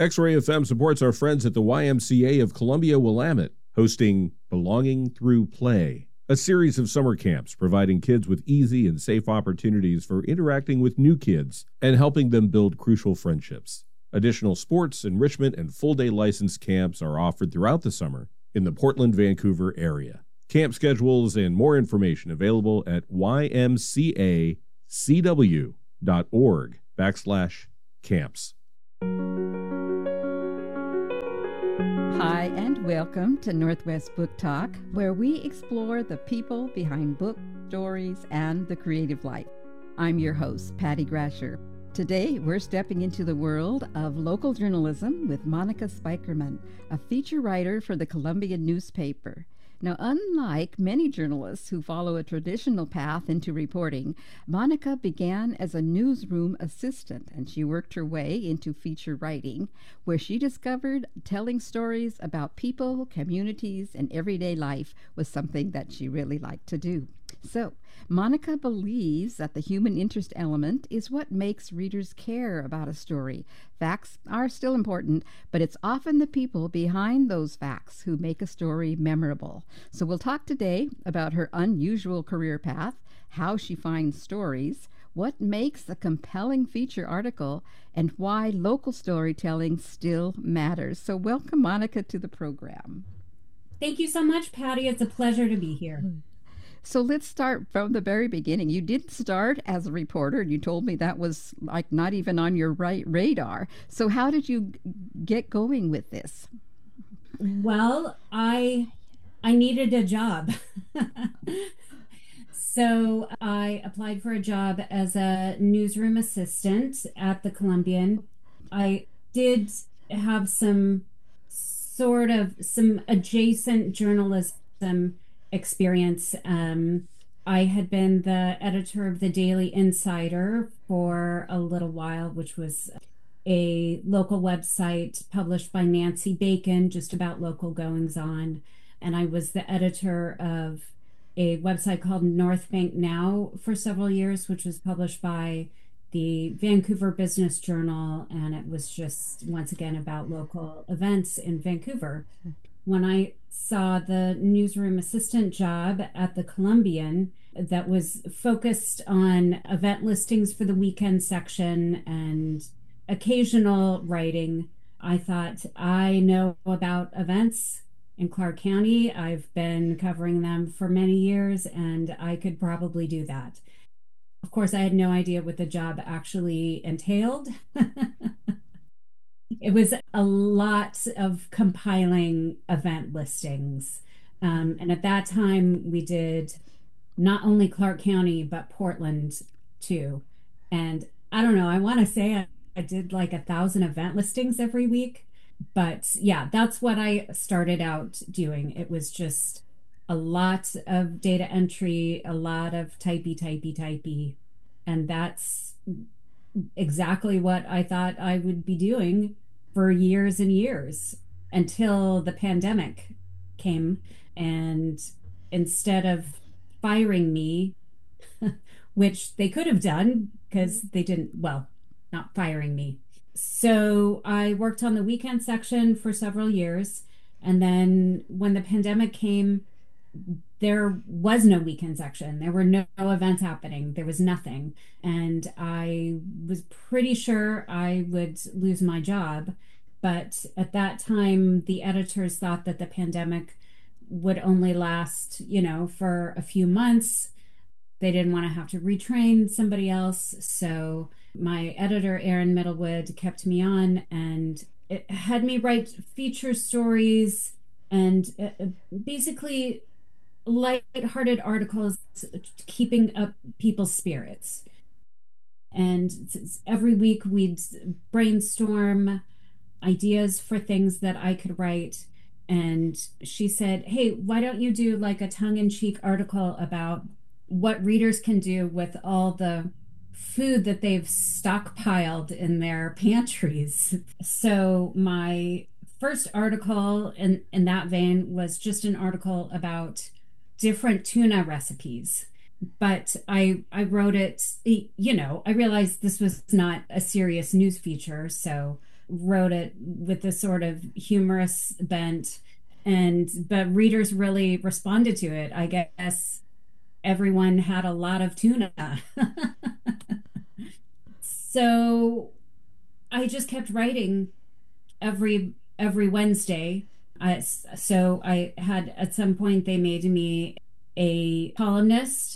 X-Ray FM supports our friends at the YMCA of Columbia Willamette, hosting Belonging Through Play, a series of summer camps providing kids with easy and safe opportunities for interacting with new kids and helping them build crucial friendships. Additional sports, enrichment, and full-day licensed camps are offered throughout the summer in the Portland, Vancouver area. Camp schedules and more information available at ymcacw.org/camps. Hi, and welcome to Northwest Book Talk, where we explore the people behind books, stories, and the creative life. I'm your host, Patty Grasher. Today, we're stepping into the world of local journalism with Monica Spykerman, a feature writer for the Columbian newspaper. Now, unlike many journalists who follow a traditional path into reporting, Monica began as a newsroom assistant, and she worked her way into feature writing, where she discovered telling stories about people, communities, and everyday life was something that she really liked to do. So, Monica believes that the human interest element is what makes readers care about a story. Facts are still important, but it's often the people behind those facts who make a story memorable. So we'll talk today about her unusual career path, how she finds stories, what makes a compelling feature article, and why local storytelling still matters. So welcome, Monica, to the program. Thank you so much, Patty. It's a pleasure to be here. So let's start from the very beginning. You did start as a reporter, and you told me that was like not even on your radar. So how did you get going with this? Well, I needed a job. So I applied for a job as a newsroom assistant at the Columbian. I did have some adjacent journalism experience. I had been the editor of the Daily Insider for a little while, which was a local website published by Nancy Bacon, just about local goings-on. And I was the editor of a website called North Bank Now for several years, which was published by the Vancouver Business Journal. And it was just, once again, about local events in Vancouver. When I saw the newsroom assistant job at the Columbian that was focused on event listings for the weekend section and occasional writing, I thought, I know about events in Clark County. I've been covering them for many years, and I could probably do that. Of course, I had no idea what the job actually entailed. It was a lot of compiling event listings. And at that time, we did not only Clark County, but Portland too. And I don't know, I want to say I did like 1,000 event listings every week. But yeah, that's what I started out doing. It was just a lot of data entry, a lot of typey. And that's exactly what I thought I would be doing for years and years until the pandemic came. And instead of firing me, which they could have done because they didn't, well, not firing me. So I worked on the weekend section for several years. And then when the pandemic came, there was no weekend section. There were no events happening. There was nothing. And I was pretty sure I would lose my job. But at that time, the editors thought that the pandemic would only last, for a few months. They didn't want to have to retrain somebody else. So my editor, Erin Middlewood, kept me on and it had me write feature stories and basically light-hearted articles keeping up people's spirits. And every week we'd brainstorm ideas for things that I could write. And she said, hey, why don't you do like a tongue-in-cheek article about what readers can do with all the food that they've stockpiled in their pantries. So my first article in that vein was just an article about different tuna recipes. But I wrote it, I realized this was not a serious news feature. So wrote it with this sort of humorous bent, and but readers really responded to it. I guess everyone had a lot of tuna. So I just kept writing every Wednesday. So I had at some point they made me a columnist.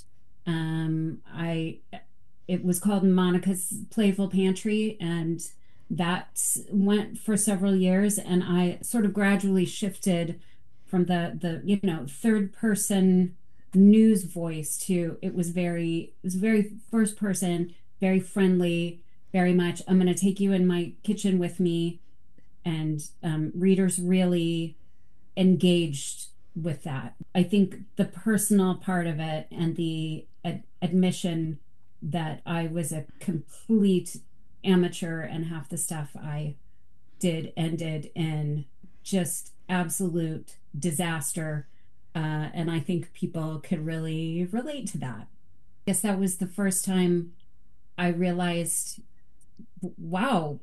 I It was called Monica's Playful Pantry, and that went for several years. And I sort of gradually shifted from the third person news voice to it was very first person, very friendly, very much I'm going to take you in my kitchen with me, and readers really engaged with that. I think the personal part of it and the admission that I was a complete amateur and half the stuff I did ended in just absolute disaster. And I think people could really relate to that. I guess that was the first time I realized, wow,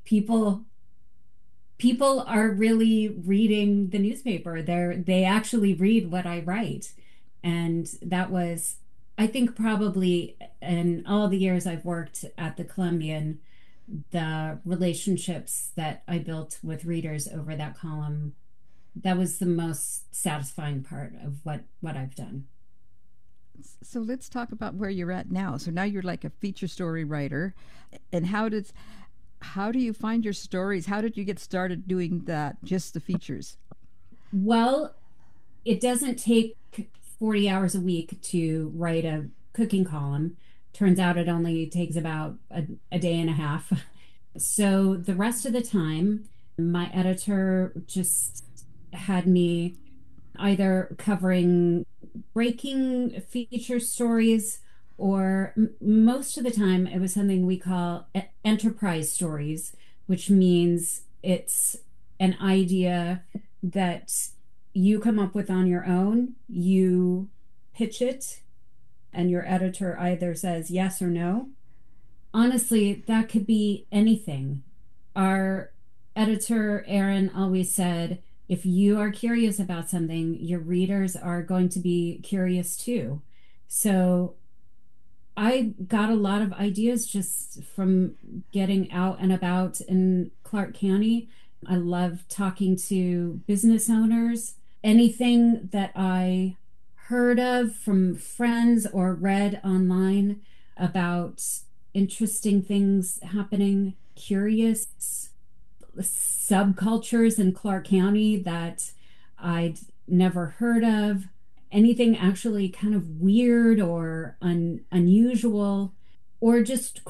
people are really reading the newspaper. They actually read what I write. And that was, I think, probably in all the years I've worked at the Columbian, the relationships that I built with readers over that column, that was the most satisfying part of what I've done. So let's talk about where you're at now. So now you're like a feature story writer. And how do you find your stories? How did you get started doing that, just the features? Well, it doesn't take 40 hours a week to write a cooking column. Turns out it only takes about a day and a half. So the rest of the time, my editor just had me either covering breaking feature stories, or most of the time it was something we call enterprise stories, which means it's an idea that you come up with on your own, you pitch it, and your editor either says yes or no. Honestly, that could be anything. Our editor, Aaron, always said, if you are curious about something, your readers are going to be curious too. So I got a lot of ideas just from getting out and about in Clark County. I love talking to business owners. Anything that I heard of from friends or read online about interesting things happening, curious subcultures in Clark County that I'd never heard of, anything actually kind of weird or unusual, or just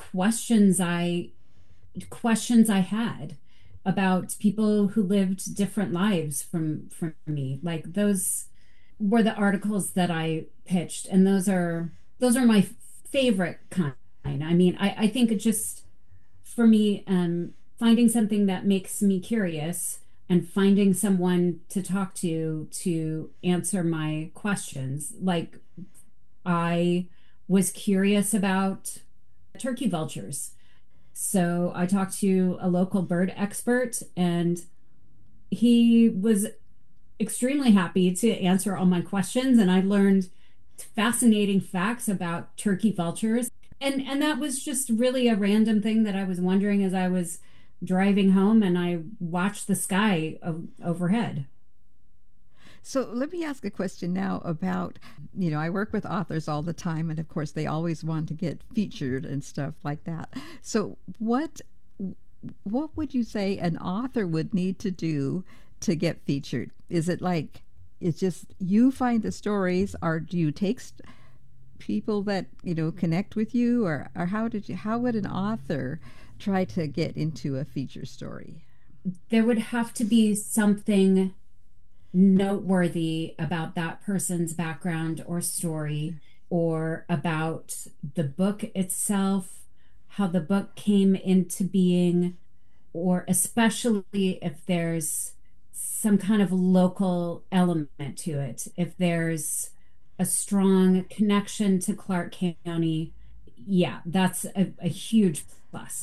questions I had about people who lived different lives from me. Like those were the articles that I pitched, and those are my favorite kind. I mean, I think it just for me, finding something that makes me curious and finding someone to talk to answer my questions. Like I was curious about turkey vultures. So I talked to a local bird expert, and he was extremely happy to answer all my questions. And I learned fascinating facts about turkey vultures. And that was just really a random thing that I was wondering as I was driving home and I watched the sky overhead. So let me ask a question now about, I work with authors all the time, and of course they always want to get featured and stuff like that. So what would you say an author would need to do to get featured? Is it like it's just you find the stories, or do you take people that connect with you, or how would an author try to get into a feature story? There would have to be something noteworthy about that person's background or story, or about the book itself, how the book came into being, or especially if there's some kind of local element to it. If there's a strong connection to Clark County, yeah, that's a huge plus.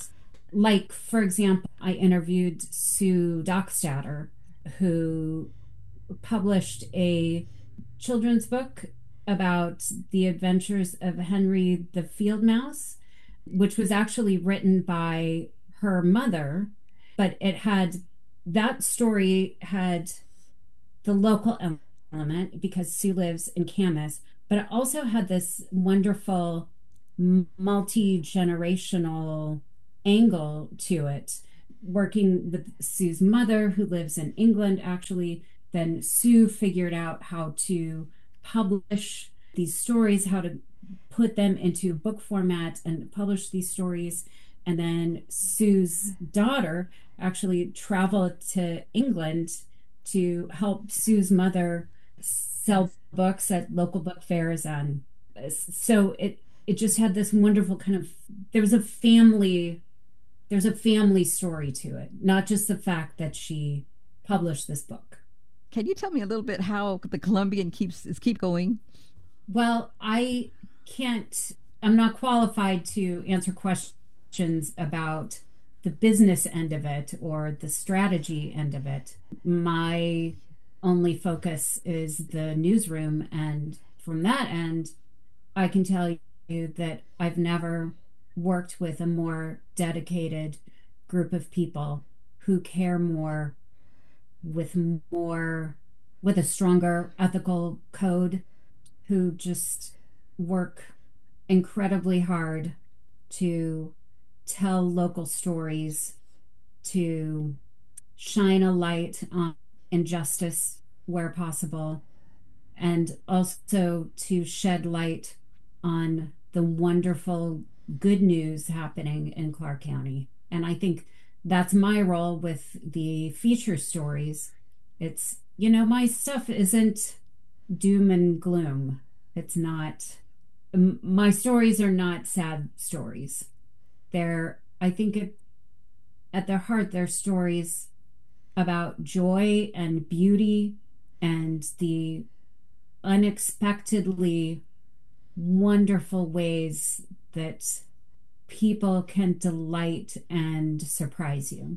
Like, for example, I interviewed Sue Dockstader, who published a children's book about the adventures of Henry the Field Mouse, which was actually written by her mother, but that story had the local element because Sue lives in Camas, but it also had this wonderful multi-generational angle to it, working with Sue's mother, who lives in England, actually. Then Sue figured out how to publish these stories, how to put them into book format and publish these stories. And then Sue's daughter actually traveled to England to help Sue's mother sell books at local book fairs. And so it just had this wonderful kind of, there was a family there's a family story to it, not just the fact that she published this book. Can you tell me a little bit how the Columbian keep going? Well, can't, I'm not qualified to answer questions about the business end of it or the strategy end of it. My only focus is the newsroom. And from that end, I can tell you that I've never worked with a more dedicated group of people who care more with more with a stronger ethical code, who just work incredibly hard to tell local stories, to shine a light on injustice where possible, and also to shed light on the wonderful good news happening in Clark County. And I think that's my role with the feature stories. It's, my stuff isn't doom and gloom. It's not, my stories are not sad stories. I think at their heart, they're stories about joy and beauty and the unexpectedly wonderful ways that people can delight and surprise you.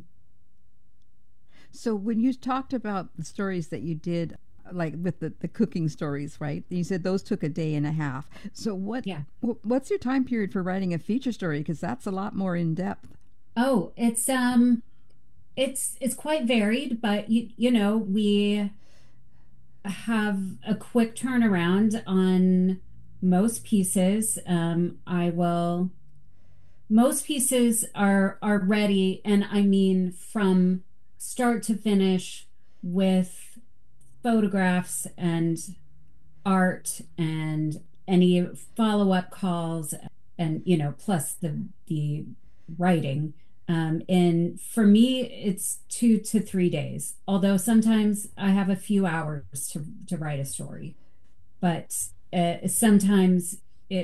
So when you talked about the stories that you did, like with the cooking stories, right? You said those took a day and a half. So what's your time period for writing a feature story? Because that's a lot more in depth. Oh, it's quite varied, but we have a quick turnaround on most pieces. Most pieces are ready, and I mean from start to finish, with photographs and art and any follow-up calls, and plus the writing. And for me, it's 2 to 3 days. Although sometimes I have a few hours to write a story, but sometimes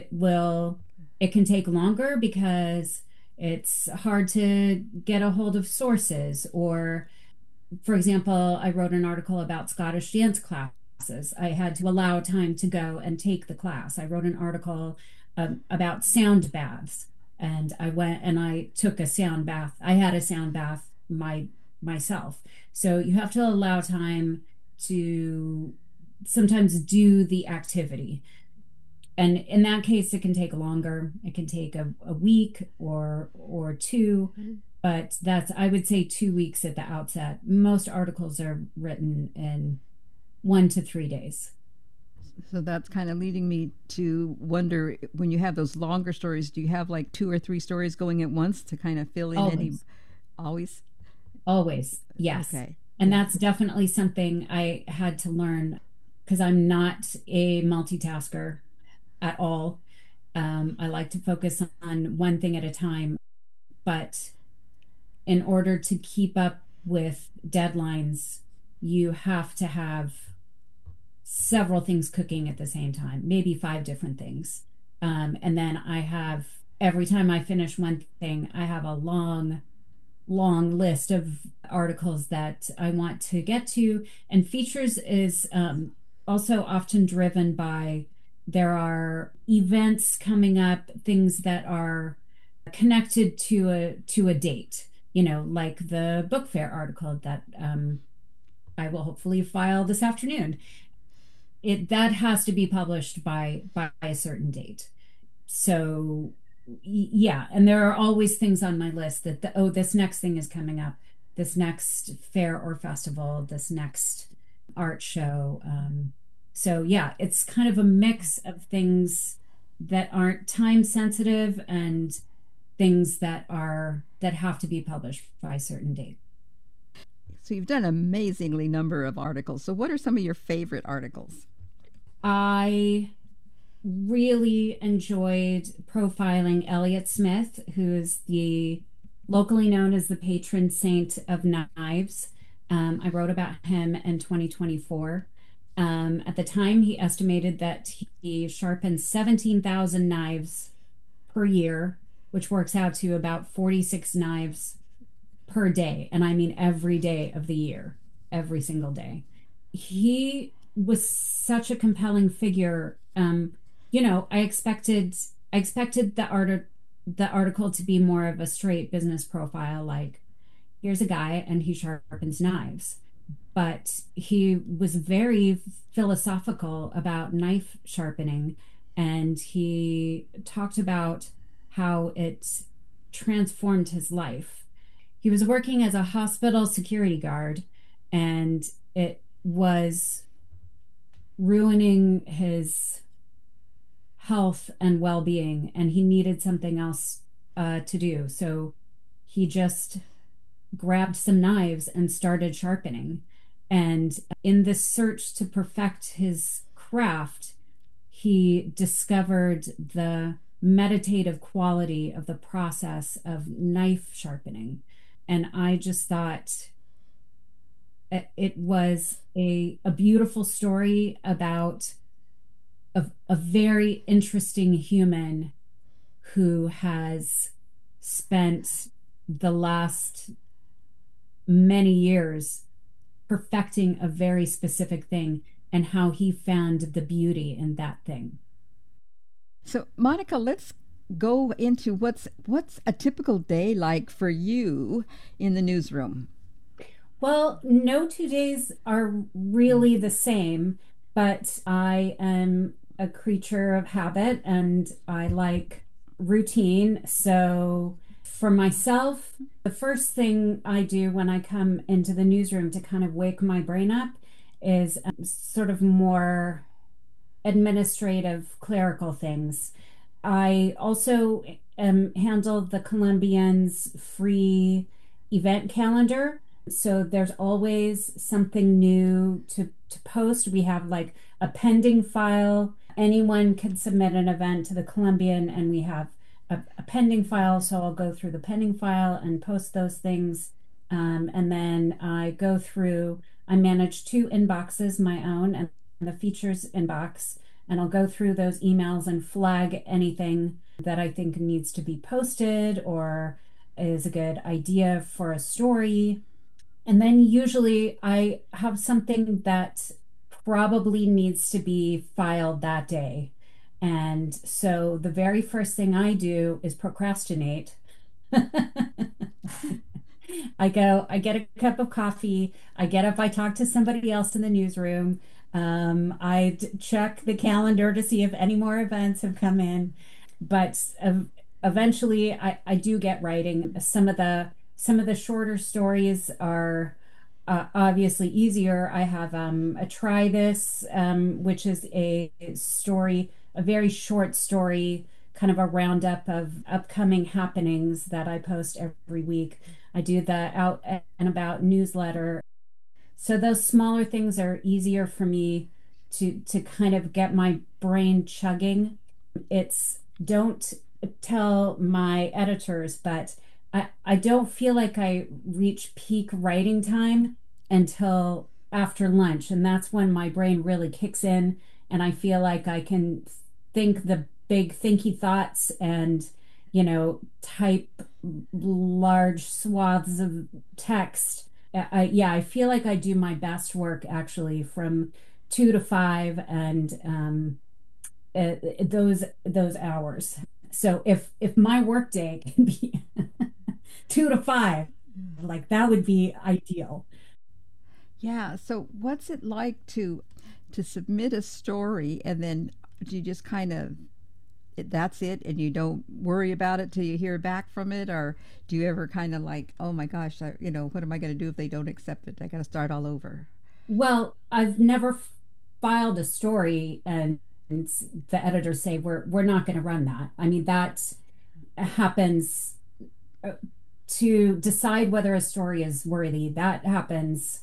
it can take longer because it's hard to get a hold of sources. Or, for example, I wrote an article about Scottish dance classes. I had to allow time to go and take the class. I wrote an article about sound baths, and I went and I took a sound bath. I had a sound bath myself. So you have to allow time to sometimes do the activity. And in that case, it can take longer. It can take a week or two, but I would say 2 weeks at the outset. Most articles are written in 1 to 3 days. So that's kind of leading me to wonder, when you have those longer stories, do you have like 2 or 3 stories going at once to kind of fill in Always. Always? Always, yes. Okay. And that's definitely something I had to learn, because I'm not a multitasker at all. I like to focus on one thing at a time, but in order to keep up with deadlines, you have to have several things cooking at the same time, maybe 5 different things. And then every time I finish one thing, I have a long list of articles that I want to get to. And features is also often driven by, there are events coming up, things that are connected to a date, like the book fair article that I will hopefully file this afternoon. That has to be published by a certain date. So yeah, and there are always things on my list that oh, this next thing is coming up, this next fair or festival, this next art show. So yeah, it's kind of a mix of things that aren't time sensitive and things that have to be published by a certain date. So you've done an amazingly number of articles. So what are some of your favorite articles? I really enjoyed profiling Elliott Smith, who is the locally known as the patron saint of knives. I wrote about him in 2024. At the time, he estimated that he sharpened 17,000 knives per year, which works out to about 46 knives per day. And I mean every day of the year, every single day. He was such a compelling figure. I expected the article to be more of a straight business profile, like here's a guy and he sharpens knives. But he was very philosophical about knife sharpening, and he talked about how it transformed his life. He was working as a hospital security guard, and it was ruining his health and well-being, and he needed something else to do. So he just grabbed some knives and started sharpening. And in this search to perfect his craft, he discovered the meditative quality of the process of knife sharpening. And I just thought it was a beautiful story about a very interesting human who has spent the last many years perfecting a very specific thing and how he found the beauty in that thing. So, Monica, let's go into what's a typical day like for you in the newsroom. Well, no 2 days are really the same, but I am a creature of habit and I like routine. So for myself, the first thing I do when I come into the newsroom to kind of wake my brain up is sort of more administrative, clerical things. I also handle the Columbian's free event calendar. So there's always something new to post. We have like a pending file. Anyone can submit an event to the Columbian, and we have a pending file. So I'll go through the pending file and post those things. And then I manage two inboxes, my own and the features inbox. And I'll go through those emails and flag anything that I think needs to be posted or is a good idea for a story. And then usually I have something that probably needs to be filed that day. And so the very first thing I do is procrastinate. I get a cup of coffee, I get up, I talk to somebody else in the newsroom. Check the calendar to see if any more events have come in. But eventually I do get writing. Some of the shorter stories are obviously easier. I have a Try This, which is a story, a very short story, kind of a roundup of upcoming happenings that I post every week. I do the Out and About newsletter. So those smaller things are easier for me to kind of get my brain chugging. It's don't tell my editors, but I don't feel like I reach peak writing time until after lunch. And that's when my brain really kicks in and I feel like I can think the big thinky thoughts and, type large swaths of text. Yeah, I feel like I do my best work actually from 2 to 5 and those hours. So if my workday can be 2 to 5, like that would be ideal. Yeah. So what's it like to submit a story and then do you just kind of that's it and you don't worry about it till you hear back from it, or do you ever kind of like, oh my gosh, what am I going to do if they don't accept it? I got to start all over. Well, I've never filed a story and the editors say we're not going to run that. I mean, that happens uh, to decide whether a story is worthy. That happens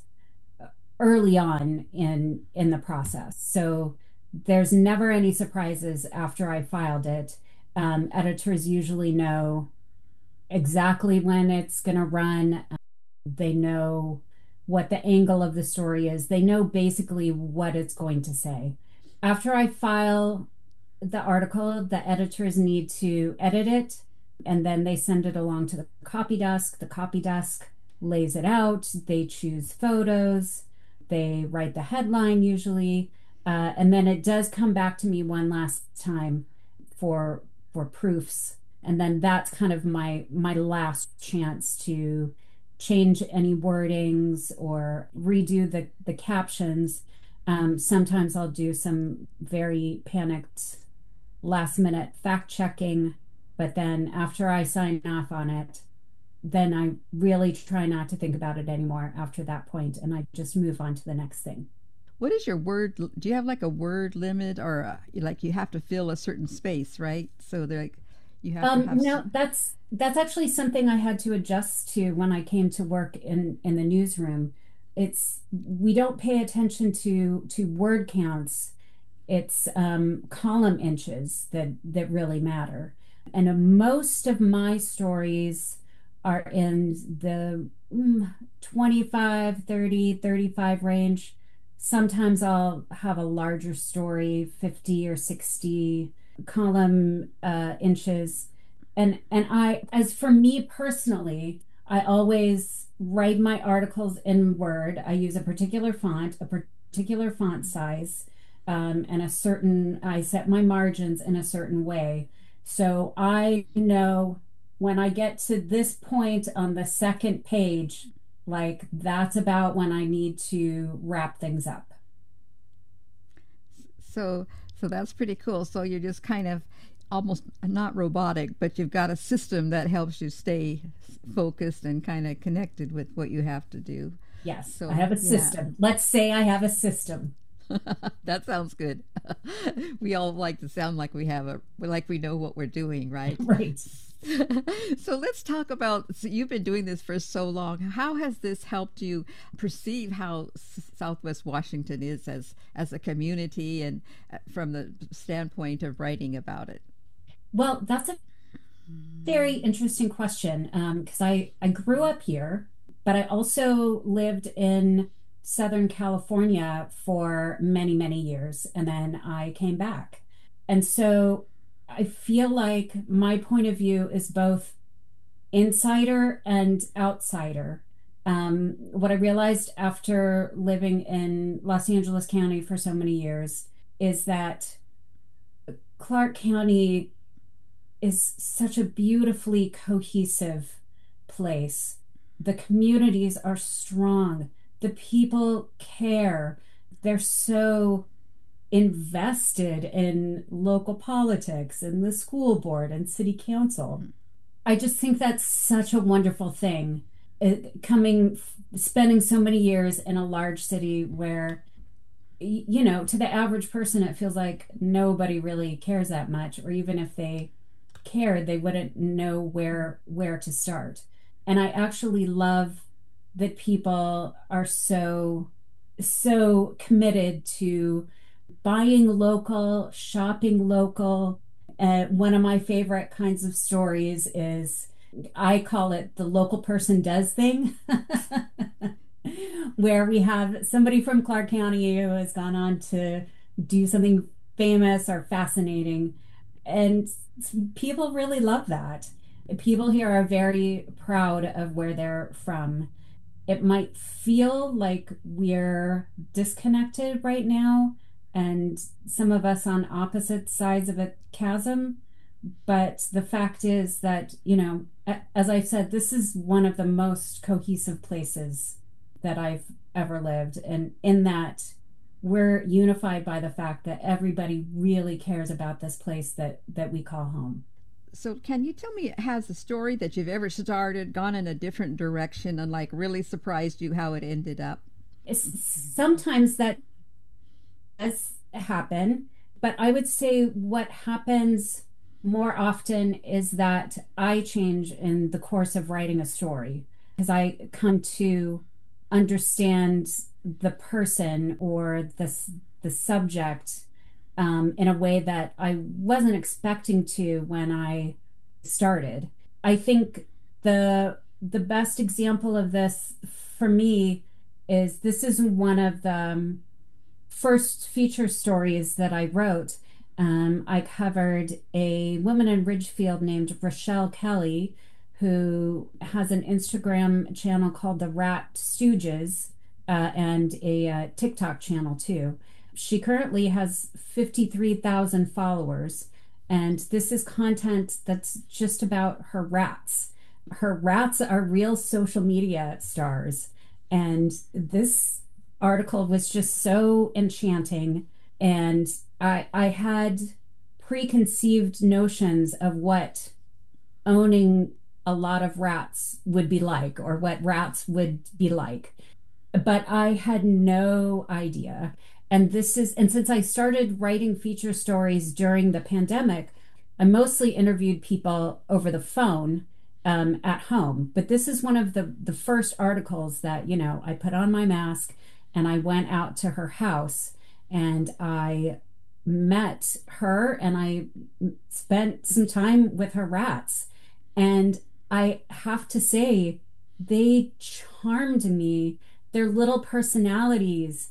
early on in the process. So there's never any surprises after I filed it. Editors usually know exactly when it's going to run. They know what the angle of the story is. They know basically what it's going to say. After I file the article, the editors need to edit it and then they send it along to the copy desk. The copy desk lays it out. They choose photos. They write the headline usually. And then it does come back to me one last time for proofs. And then that's kind of my last chance to change any wordings or redo the captions. Sometimes I'll do some very panicked last minute fact checking, but then after I sign off on it, then I really try not to think about it anymore after that point, and I just move on to the next thing. What is your word? Do you have like a word limit, or like you have to fill a certain space, right? So they're like you have to have. No, that's actually something I had to adjust to when I came to work in the newsroom. It's we don't pay attention to word counts. It's column inches that really matter. And most of my stories are in the 25, 30, 35 range. Sometimes I'll have a larger story, 50 or 60 column inches. And as for me personally, I always write my articles in Word. I use a particular font size, and I set my margins in a certain way. So I know when I get to this point on the second page, like that's about when I need to wrap things up. So so that's pretty cool. So you're just kind of almost not robotic, but you've got a system that helps you stay focused and kind of connected with what you have to do. Yes, I So have a yeah. system. Let's say I have a system. That sounds good. We all like to sound like like we know what we're doing, right? Right. So let's talk about. So you've been doing this for so long. How has this helped you perceive how Southwest Washington is as a community, and from the standpoint of writing about it? Well, that's a very interesting question because I grew up here, but I also lived in Southern California for many, many years, and then I came back. And so I feel like my point of view is both insider and outsider. What I realized after living in Los Angeles County for so many years is that Clark County is such a beautifully cohesive place. The communities are strong. The people care. They're so invested in local politics and the school board and city council. I just think that's such a wonderful thing. Spending so many years in a large city where to the average person, it feels like nobody really cares that much, or even if they cared, they wouldn't know where to start. And I actually love that people are so committed to buying local, shopping local. One of my favorite kinds of stories is I call it the local person does thing, where we have somebody from Clark County who has gone on to do something famous or fascinating. And people really love that. People here are very proud of where they're from. It might feel like we're disconnected right now, and some of us on opposite sides of a chasm, But the fact is that, as I've said, this is one of the most cohesive places that I've ever lived. And in that, we're unified by the fact that everybody really cares about this place that we call home. So can you tell me, has a story that you've ever started gone in a different direction and like really surprised you how it ended up? Sometimes that does happen, but I would say what happens more often is that I change in the course of writing a story because I come to understand the person or the subject in a way that I wasn't expecting to when I started. I think the best example of this for me is this is one of the first feature stories that I wrote. I covered a woman in Ridgefield named Rochelle Kelly, who has an Instagram channel called the Rat Stooges and a TikTok channel too. She currently has 53,000 followers, and this is content that's just about her rats. Her rats are real social media stars, and this article was just so enchanting. And I had preconceived notions of what owning a lot of rats would be like, or what rats would be like, but I had no idea. And since I started writing feature stories during the pandemic, I mostly interviewed people over the phone at home. But this is one of the first articles that, I put on my mask and I went out to her house and I met her and I spent some time with her rats. And I have to say, they charmed me. Their little personalities.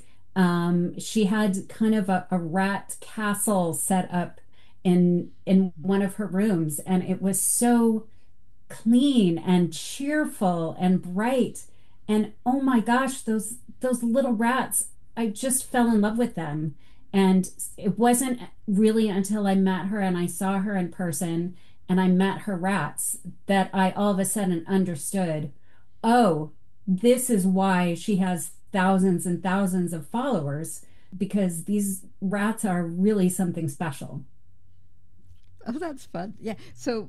She had kind of a rat castle set up in one of her rooms, and it was so clean and cheerful and bright. And oh my gosh, those little rats, I just fell in love with them. And it wasn't really until I met her and I saw her in person and I met her rats that I all of a sudden understood, oh, this is why she has thousands and thousands of followers, because these rats are really something special. Oh, that's fun. Yeah. So,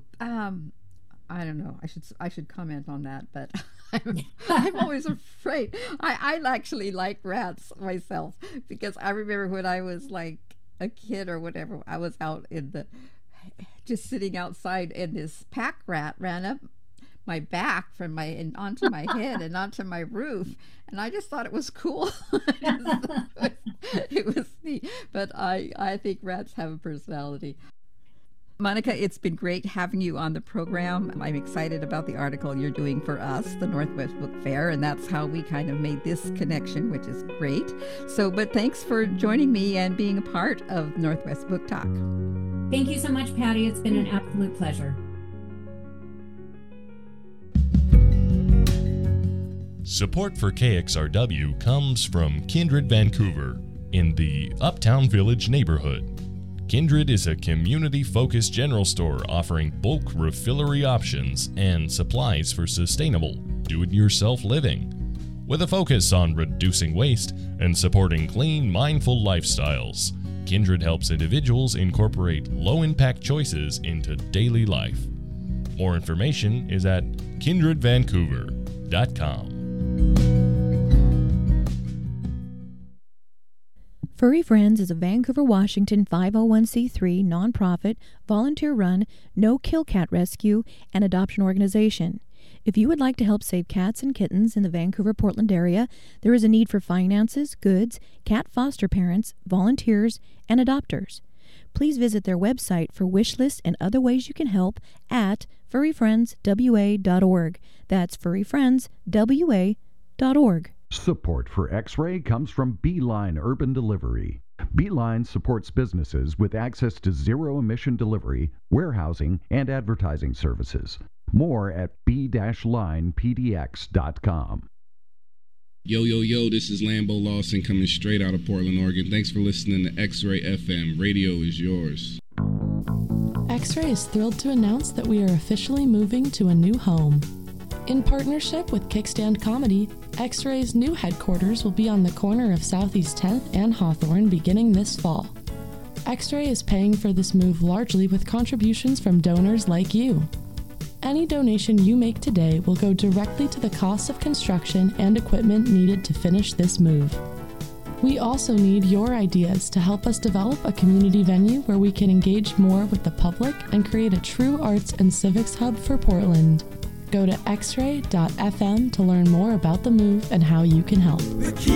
I don't know. I should comment on that, but I'm always afraid. I actually like rats myself because I remember when I was like a kid or whatever, I was out just sitting outside, and this pack rat ran up my back and onto my head and onto my roof, and I just thought it was cool. It was neat, but I think rats have a personality. Monica, it's been great having you on the program. I'm excited about the article you're doing for us, the Northwest Book Fair, and that's how we kind of made this connection, which is great. But thanks for joining me and being a part of Northwest Book Talk. Thank you so much, Patty. It's been an absolute pleasure. Support for KXRW comes from Kindred Vancouver in the Uptown Village neighborhood. Kindred is a community-focused general store offering bulk refillery options and supplies for sustainable, do-it-yourself living. With a focus on reducing waste and supporting clean, mindful lifestyles, Kindred helps individuals incorporate low-impact choices into daily life. More information is at kindredvancouver.com. Furry Friends is a Vancouver, Washington 501c3 nonprofit, volunteer-run, no-kill cat rescue and adoption organization. If you would like to help save cats and kittens in the Vancouver-Portland area, there is a need for finances, goods, cat foster parents, volunteers, and adopters. Please visit their website for wish lists and other ways you can help at furryfriendswa.org. That's furryfriendswa.org. Support for X-Ray comes from Beeline Urban Delivery. Beeline supports businesses with access to zero-emission delivery, warehousing, and advertising services. More at b-linepdx.com. Yo, this is Lambo Lawson coming straight out of Portland, Oregon. Thanks for listening to X-Ray FM. Radio is yours. X-Ray is thrilled to announce that we are officially moving to a new home. In partnership with Kickstand Comedy, X-Ray's new headquarters will be on the corner of Southeast 10th and Hawthorne beginning this fall. X-Ray is paying for this move largely with contributions from donors like you. Any donation you make today will go directly to the cost of construction and equipment needed to finish this move. We also need your ideas to help us develop a community venue where we can engage more with the public and create a true arts and civics hub for Portland. Go to xray.fm to learn more about the move and how you can help.